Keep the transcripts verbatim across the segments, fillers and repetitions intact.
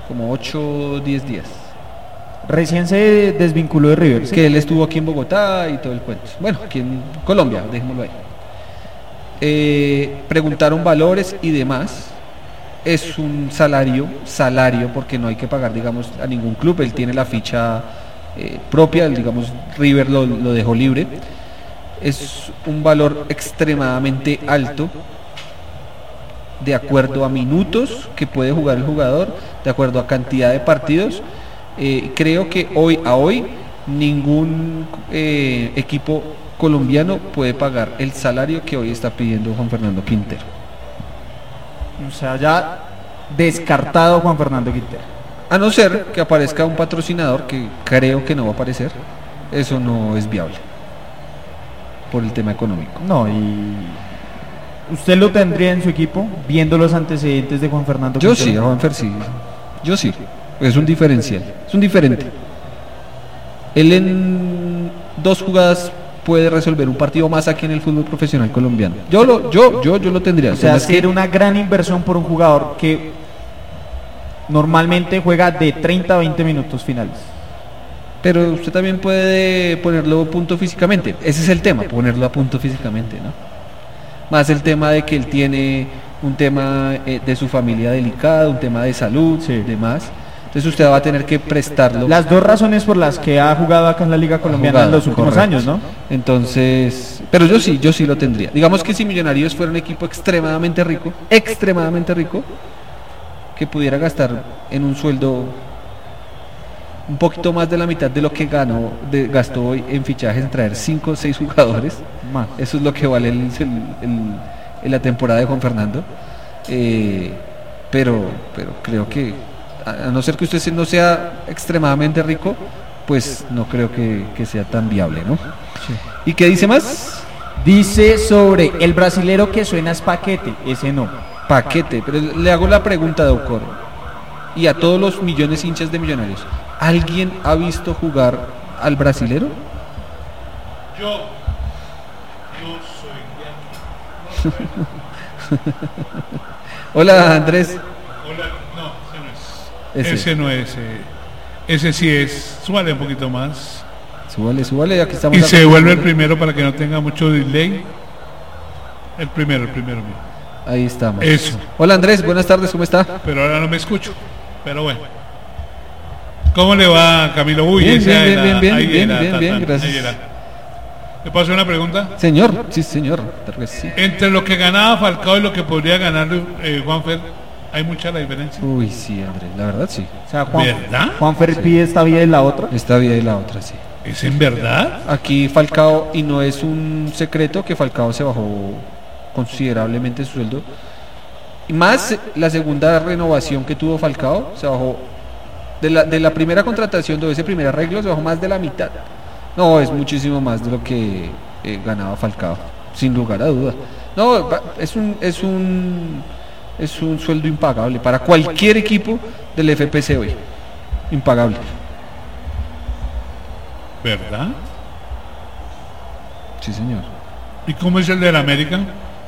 como ocho o diez días. Recién se desvinculó de River, ¿sí? Que él estuvo aquí en Bogotá y todo el cuento. Bueno, aquí en Colombia, dejémoslo ahí. Eh, preguntaron valores y demás. Es un salario, salario, porque no hay que pagar, digamos, a ningún club. Él tiene la ficha eh, propia, digamos, River lo, lo dejó libre. Es un valor extremadamente alto, de acuerdo a minutos que puede jugar el jugador, de acuerdo a cantidad de partidos. Eh, creo que hoy a hoy ningún eh, equipo colombiano puede pagar el salario que hoy está pidiendo Juan Fernando Quintero. O sea, ya descartado Juan Fernando Quintero. A no ser que aparezca un patrocinador, que creo que no va a aparecer, eso no es viable por el tema económico. No, y ¿usted lo tendría en su equipo, viendo los antecedentes de Juan Fernando Yo Quintero? sí, a Juanfer sí, yo sí, es un diferencial, es un diferente. Él en dos jugadas puede resolver un partido más aquí en el fútbol profesional colombiano. Yo lo, yo, yo, yo lo tendría. O sea, es hacer que una gran inversión por un jugador que normalmente juega de treinta a veinte minutos finales. Pero usted también puede ponerlo a punto físicamente. Ese es el tema, ponerlo a punto físicamente, ¿no? Más el tema de que él tiene un tema eh, de su familia delicado, un tema de salud, Sí. demás. Entonces usted va a tener que prestarlo. Las dos razones por las que ha jugado acá en la Liga Colombiana jugado, en los últimos correcto. años, ¿no? Entonces, pero yo sí, yo sí lo tendría. Digamos que si Millonarios fuera un equipo extremadamente rico, extremadamente rico, que pudiera gastar en un sueldo un poquito más de la mitad de lo que ganó, de, gastó hoy en fichajes, en traer cinco o seis jugadores, Más. eso es lo que vale el, el, el, en la temporada de Juan Fernando. Eh, pero, pero creo que, a no ser que usted no sea extremadamente rico, pues no creo que, que sea tan viable, ¿no? Sí. ¿Y qué dice más? Dice sobre el brasilero que suena es Paquete, ese no. Paquete, pero le hago la pregunta, Doctor, y a todos los millones hinchas de Millonarios, ¿alguien ha visto jugar al brasilero? Yo, yo soy de aquí. Hola, Andrés. Hola, no, ese no es. Ese. Ese, no es. eh, ese sí es. Súbale un poquito más. Súbale, súbale, aquí estamos. Y se vuelve el primero para que no tenga mucho delay. El primero, el primero mío. Ahí estamos. Eso. Hola, Andrés, buenas tardes, ¿cómo está? Pero ahora no me escucho. Pero bueno. ¿Cómo le va, Camilo? Uy, Bien, esa bien, bien, era- bien, bien, ahí bien, era, bien, ta, bien, ta, gracias. ahí era. ¿Le puedo hacer una pregunta? Señor, sí, señor, claro que sí. Entre lo que ganaba Falcao y lo que podría ganar eh, Juanfer, ¿hay mucha la diferencia? Uy, sí, Andrés, la verdad sí. O sea, Juan, ¿Verdad? Juan Fer pide esta vía y la otra. Esta vía y la otra, sí. ¿Es en verdad? Aquí Falcao, y no es un secreto que Falcao se bajó considerablemente su sueldo. Y más la segunda renovación que tuvo Falcao, se bajó de la, de la primera contratación, de ese primer arreglo, se bajó más de la mitad. No, es muchísimo más de lo que eh, ganaba Falcao, sin lugar a duda. No, va- es un, es un, es un sueldo impagable para cualquier equipo del F P C hoy. Impagable. ¿Verdad? Sí, señor. ¿Y cómo es el del América?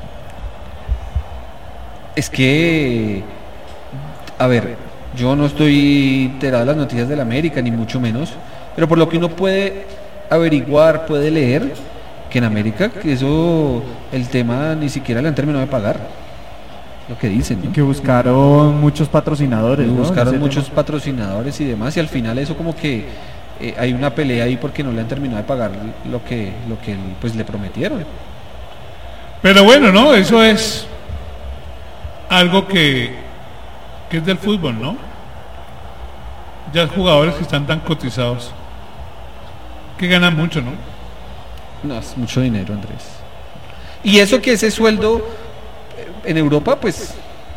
Es que, a ver, yo no estoy enterado de las noticias de la América, ni mucho menos, pero por lo que uno puede averiguar, puede leer, que en América, que eso, el tema ni siquiera le han terminado de pagar, lo que dicen, ¿no? Que buscaron muchos patrocinadores, Y ¿no? buscaron Ese muchos tema. patrocinadores y demás, y al final eso como que eh, hay una pelea ahí porque no le han terminado de pagar lo que, lo que pues le prometieron. Pero bueno, ¿no? Eso es algo que, que es del fútbol, ¿no? Ya jugadores que están tan cotizados, que ganan mucho, ¿no? No, es mucho dinero, Andrés. Y eso que ese sueldo eh, en Europa, pues,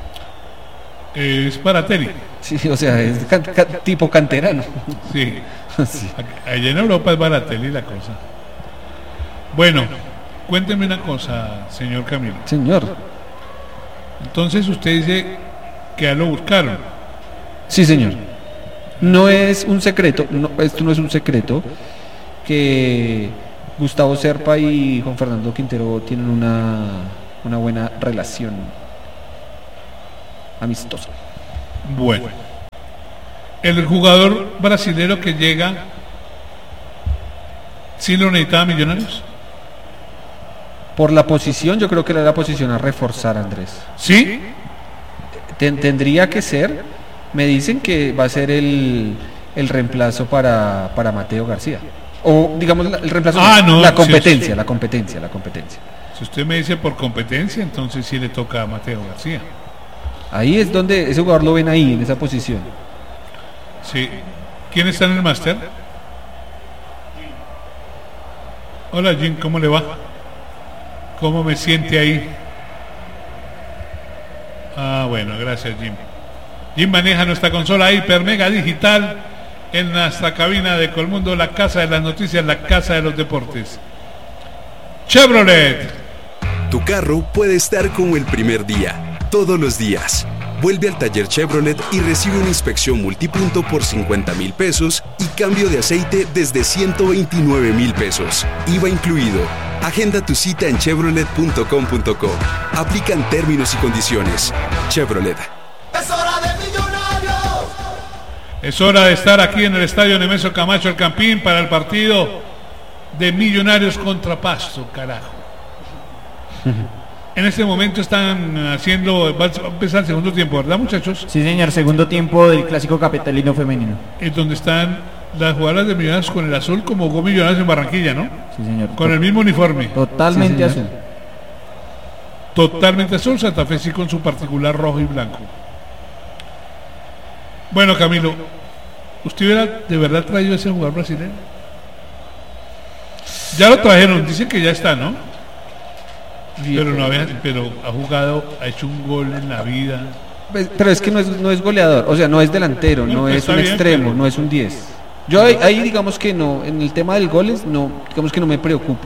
Es para Teli. sí, o sea, es can- ca- tipo canterano. Sí. Sí. Allá en Europa es Baratelli la cosa. Bueno, cuénteme una cosa, señor Camilo. Señor. Entonces usted dice que ya lo buscaron. Sí, señor. No es un secreto, no, esto no es un secreto, que Gustavo Serpa y Juan Fernando Quintero tienen una, una buena relación amistosa. Bueno, el jugador brasilero que llega, ¿sí lo necesitaba Millonarios? Por la posición, yo creo que era la posición a reforzar, Andrés. ¿Sí? Ten, tendría que ser, me dicen que va a ser el, el reemplazo para, para Mateo García. O digamos el reemplazo, ah, no, la competencia, sí, sí. la competencia, la competencia. Si usted me dice por competencia, entonces sí le toca a Mateo García. Ahí es donde ese jugador lo ven ahí, en esa posición. Sí. ¿Quién está en el máster? Hola Jim, ¿cómo le va? ¿Cómo me siente ahí? Ah, bueno, gracias Jim. Jim maneja nuestra consola Hiper Mega Digital en nuestra cabina de Colmundo, la casa de las noticias, la casa de los deportes. Chevrolet. Tu carro puede estar como el primer día, todos los días. Vuelve al taller Chevrolet y recibe una inspección multipunto por cincuenta mil pesos y cambio de aceite desde ciento veintinueve mil pesos. I V A incluido. Agenda tu cita en chevrolet punto com punto co. Aplican términos y condiciones. Chevrolet. Es hora de Millonarios. Es hora de estar aquí en el estadio Nemesio Camacho El Campín para el partido de Millonarios contra Pasto, carajo. En este momento están haciendo, va a empezar el segundo tiempo, ¿verdad, muchachos? Sí, señor, segundo tiempo del clásico capitalino femenino. Es donde están las jugadoras de Millonarios con el azul como jugó Millonarios en Barranquilla, ¿no? Sí, señor. Con el mismo uniforme. Totalmente Sí, azul. Totalmente azul. Santa Fe sí con su particular rojo y blanco. Bueno, Camilo, ¿usted hubiera de verdad traído a ese jugador brasileño? Ya lo trajeron, dicen que ya está, ¿no? Pero no había, pero ha jugado, ha hecho un gol en la vida. Pues, pero es que no es, no es goleador, o sea, no es delantero, No, no pues es está un bien, extremo, pero- no es un diez. Yo ahí, ahí digamos que no, en el tema del goles, no, digamos que no me preocupo.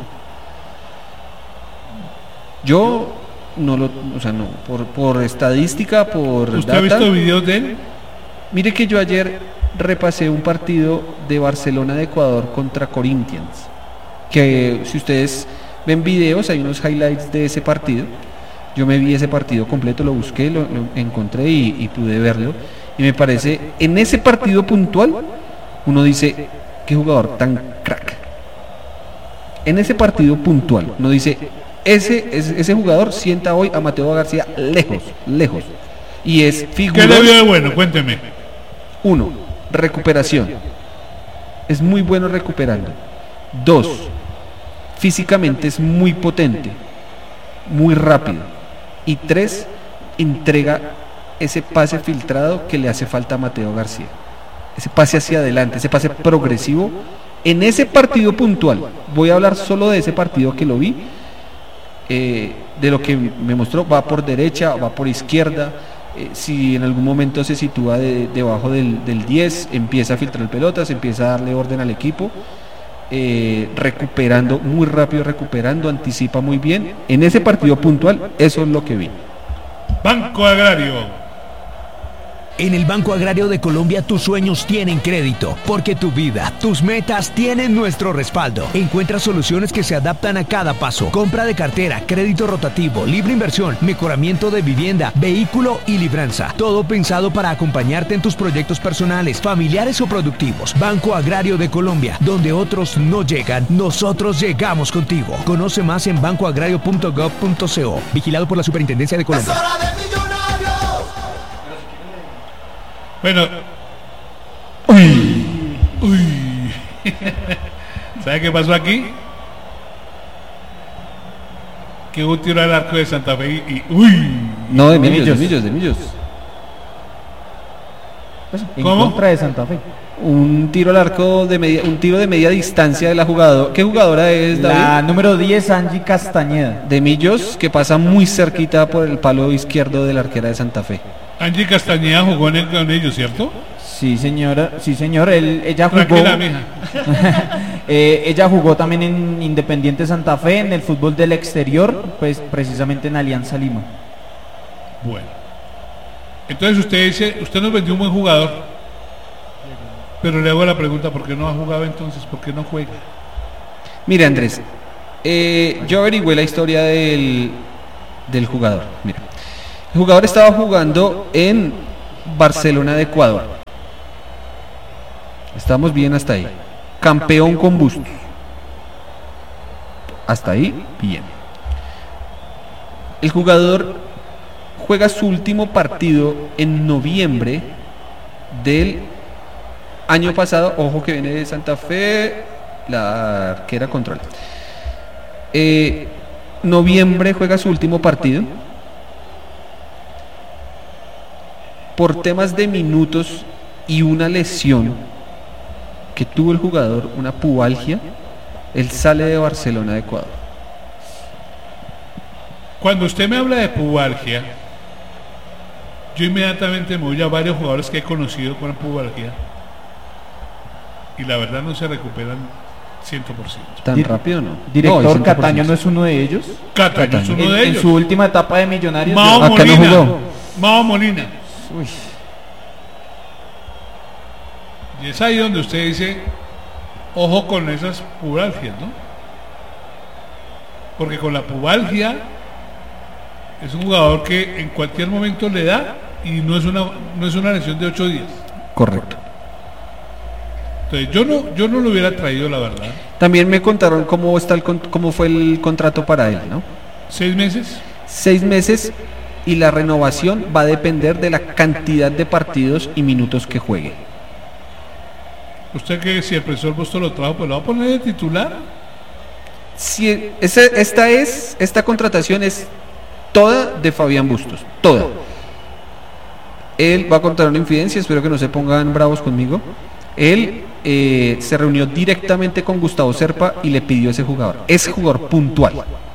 Yo no lo, o sea, no, por, por estadística, por ¿Usted ha data. visto videos de él? Mire que yo ayer repasé un partido de Barcelona de Ecuador contra Corinthians, que si ustedes ven videos, hay unos highlights de ese partido. Yo me vi ese partido completo, lo busqué, lo, lo encontré y, y pude verlo. Y me parece, en ese partido puntual, uno dice, qué jugador tan crack. En ese partido puntual, uno dice, ese, ese, ese jugador sienta hoy a Mateo García lejos, lejos. Y es ¿Qué figura. le vio de bueno? Cuénteme. Uno, recuperación. Es muy bueno recuperando. Dos, físicamente es muy potente, muy rápido. Y tres, entrega ese pase filtrado que le hace falta a Mateo García. Ese pase hacia adelante, ese pase progresivo. En ese partido puntual, voy a hablar solo de ese partido que lo vi, eh, de lo que me mostró, va por derecha, va por izquierda. Eh, si en algún momento se sitúa de, debajo del, del diez, empieza a filtrar pelotas, empieza a darle orden al equipo, eh, recuperando muy rápido, recuperando, anticipa muy bien. En ese partido puntual, eso es lo que vi. Banco Agrario. En el Banco Agrario de Colombia tus sueños tienen crédito, porque tu vida, tus metas tienen nuestro respaldo. Encuentra soluciones que se adaptan a cada paso. Compra de cartera, crédito rotativo, libre inversión, mejoramiento de vivienda, vehículo y libranza. Todo pensado para acompañarte en tus proyectos personales, familiares o productivos. Banco Agrario de Colombia, donde otros no llegan, nosotros llegamos contigo. Conoce más en banco agrario punto gov punto co. Vigilado por la Superintendencia de Es Colombia. hora de Millonarios. Bueno. Uy. Uy. ¿Sabe qué pasó aquí? Que hubo un tiro al arco de Santa Fe y, y- uy. No, de De Millos, de Millos. Millos, de Millos. Pues, en ¿Cómo? contra de Santa Fe. Un tiro al arco de media, un tiro de media distancia de la jugadora. ¿Qué jugadora es, David? La número diez, Angie Castañeda. De Millos, que pasa muy cerquita por el palo izquierdo de la arquera de Santa Fe. Angie Castañeda jugó en el- con ellos, ¿cierto? Sí, señora, sí, señor. Él, ella jugó. Tranquila, mija. Eh, ella jugó también en Independiente Santa Fe, en el fútbol del exterior, pues precisamente en Alianza Lima. Bueno. Entonces usted dice, usted nos vendió un buen jugador. Pero le hago la pregunta, ¿por qué no ha jugado entonces? ¿Por qué no juega? Mire, Andrés, eh, yo averigüé la historia del, del jugador. Mira, el jugador estaba jugando en Barcelona de Ecuador. Estamos bien hasta ahí. Campeón con Bustos. Hasta ahí, bien. El jugador juega su último partido en noviembre del año pasado. Ojo que viene de Santa Fe, la arquera controla. Eh, noviembre juega su último partido. Por temas de minutos y una lesión que tuvo el jugador, una pubalgia, él sale de Barcelona de Ecuador. Cuando usted me habla de pubalgia, yo inmediatamente me voy a varios jugadores que he conocido con pubalgia y la verdad no se recuperan cien por ciento. ¿Tan Dir- rápido no? Director No, el cien por ciento. Cataño no es uno de ellos. Cataño es uno en, de en ellos. su última etapa de Millonarios. Mao Acá no Molina. jugó. Mao Molina. Uy, Y es ahí donde usted dice, ojo con esas pubalgias, ¿no? Porque con la pubalgia es un jugador que en cualquier momento le da y no es una no es una lesión de ocho días. Correcto. Entonces yo no yo no lo hubiera traído, la verdad. También me contaron cómo está el con- cómo fue el contrato para él, ¿no? Seis meses. Seis meses y la renovación va a depender de la cantidad de partidos y minutos que juegue. Usted que si el profesor Busto lo trajo, pues lo va a poner de titular. Si ese- esta es esta contratación es toda de Fabián Bustos, toda. Él va a contar una infidencia, espero que no se pongan bravos conmigo. Él eh, se reunió directamente con Gustavo Serpa y le pidió a ese jugador, ese jugador puntual.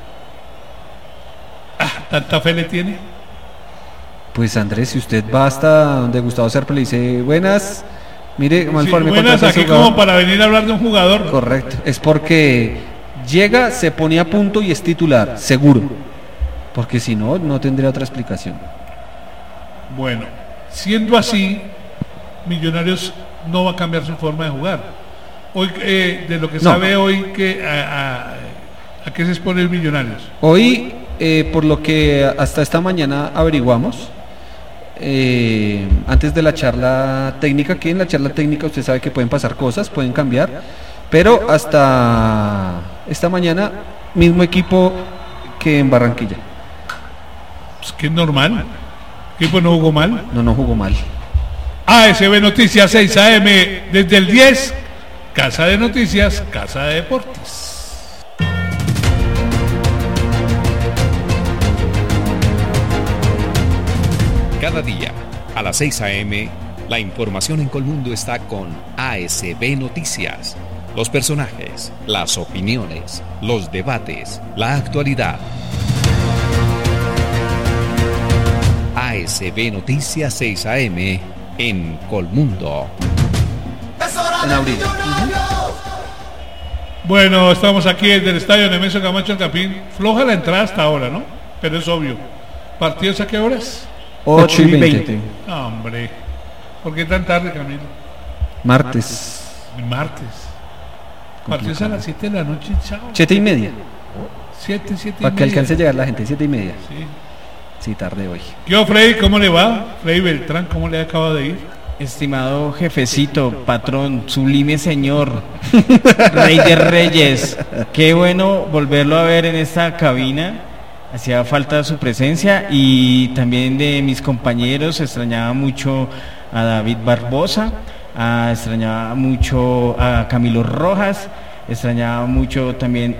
Ah, tanta fe le tiene. Pues Andrés, si usted va hasta donde Gustavo Serpa le dice, buenas, mire, mal Sí, favor, me buenas contrata ese aquí jugador". como para venir a hablar de un jugador. Correcto, es porque llega, se pone a punto y es titular, seguro. Porque si no, no tendría otra explicación. Bueno, siendo así, Millonarios no va a cambiar su forma de jugar. Hoy, eh, de lo que No. sabe hoy, que a, a- ¿a qué se expone el Millonarios? Hoy, eh, por lo que hasta esta mañana averiguamos, eh, antes de la charla técnica, que en la charla técnica usted sabe que pueden pasar cosas, pueden cambiar, pero hasta esta mañana, mismo equipo que en Barranquilla. Pues que es normal. El equipo no jugó mal. No, no jugó mal. A S B Noticias seis A M desde el diez, Casa de Noticias, Casa de Deportes. Cada día, a las seis a eme, la información en Colmundo está con A S B Noticias. Los personajes, las opiniones, los debates, la actualidad. A S B Noticias seis A M en Colmundo. Es hora En de abril. Millonarios. Bueno, estamos aquí desde el estadio Nemesio Camacho El Campín. Floja la entrada hasta ahora, ¿no? Pero es obvio. ¿Partidos a qué horas? ocho y veinte. No, hombre. ¿Por qué tan tarde, Camilo? Martes, El martes. Partidos a las siete de la noche, chao. siete y media, siete, siete y para que media. alcance a llegar la gente, siete y media. Sí. Sí, tarde hoy. Yo, Freddy, ¿cómo le va? Freddy Beltrán, ¿cómo le acaba de ir? Estimado jefecito, patrón, sublime señor, rey de reyes, qué bueno volverlo a ver en esta cabina. Hacía falta su presencia y también de mis compañeros. Extrañaba mucho a David Barbosa, a, extrañaba mucho a Camilo Rojas, extrañaba mucho también